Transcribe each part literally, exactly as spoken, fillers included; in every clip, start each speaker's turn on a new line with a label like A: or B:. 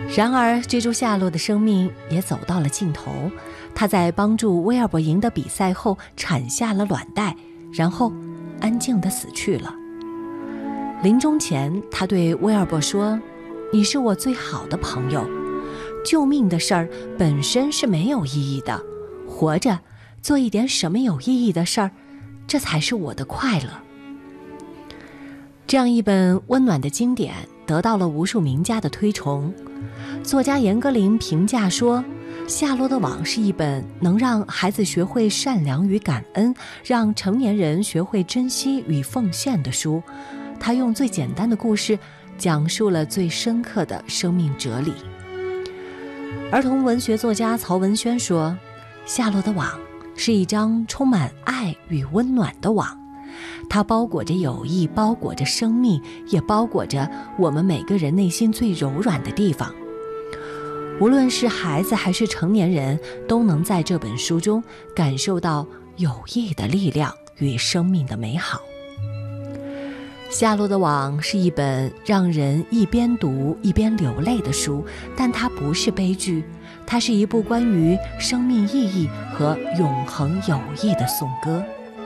A: 然而蜘蛛夏洛的生命也走到了尽头，他在帮助威尔伯赢得比赛后产下了卵袋，然后安静地死去了。临终前，他对威尔伯说，你是我最好的朋友，救命的事儿本身是没有意义的，活着做一点什么有意义的事儿，这才是我的快乐。这样一本温暖的经典得到了无数名家的推崇。作家严歌苓评价说，夏洛的网是一本能让孩子学会善良与感恩，让成年人学会珍惜与奉献的书。他用最简单的故事讲述了最深刻的生命哲理。儿童文学作家曹文轩说，夏洛的网是一张充满爱与温暖的网，它包裹着友谊，包裹着生命，也包裹着我们每个人内心最柔软的地方。无论是孩子还是成年人，都能在这本书中感受到友谊的力量与生命的美好。夏洛的网是一本让人一边读一边流泪的书，但它不是悲剧，它是一部关于生命意义和永恒友谊的颂歌。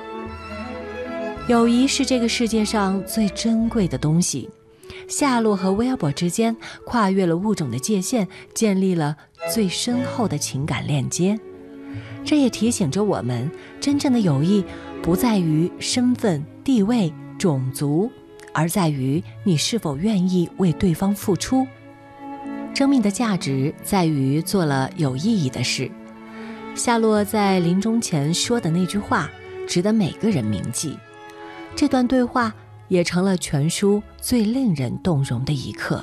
A: 友谊是这个世界上最珍贵的东西，夏洛和威尔伯之间跨越了物种的界限，建立了最深厚的情感链接。这也提醒着我们，真正的友谊不在于身份、地位、种族，而在于你是否愿意为对方付出。生命的价值在于做了有意义的事。夏洛在临终前说的那句话，值得每个人铭记。这段对话也成了全书最令人动容的一刻。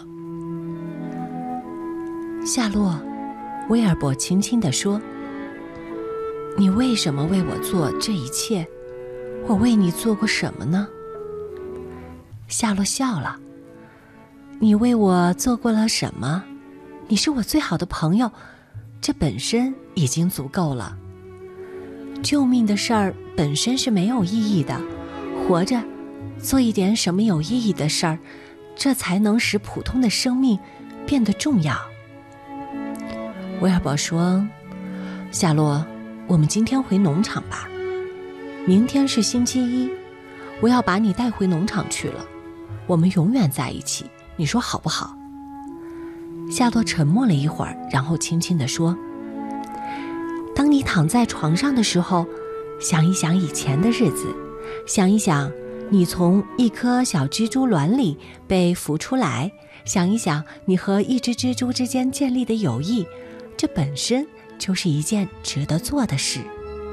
A: 夏洛，威尔伯轻轻地说，你为什么为我做这一切？我为你做过什么呢？夏洛笑了，你为我做过了什么？你是我最好的朋友，这本身已经足够了。救命的事儿本身是没有意义的，活着做一点什么有意义的事儿，这才能使普通的生命变得重要。威尔伯说，夏洛，我们今天回农场吧，明天是星期一，我要把你带回农场去了，我们永远在一起，你说好不好？夏洛沉默了一会儿，然后轻轻地说，当你躺在床上的时候，想一想以前的日子，想一想你从一颗小蜘蛛卵里被孵出来，想一想你和一只蜘蛛之间建立的友谊，这本身就是一件值得做的事。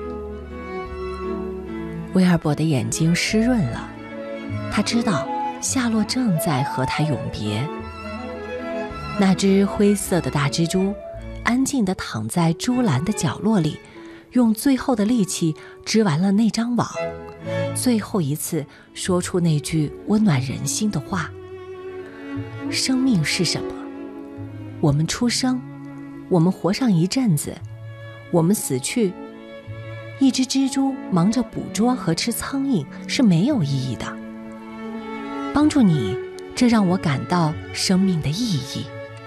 A: 威尔伯的眼睛湿润了，他知道夏洛正在和他永别。那只灰色的大蜘蛛安静地躺在珠篮的角落里，用最后的力气织完了那张网，最后一次说出那句温暖人心的话。生命是什么？我们出生，我们活上一阵子，我们死去。一只蜘蛛忙着捕捉和吃苍蝇是没有意义的。帮助你，这让我感到生命的意义。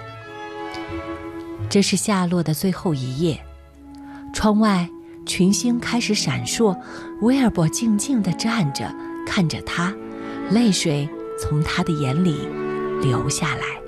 A: 这是夏洛的最后一页，窗外群星开始闪烁，威尔伯静静地站着，看着他，泪水从他的眼里流下来。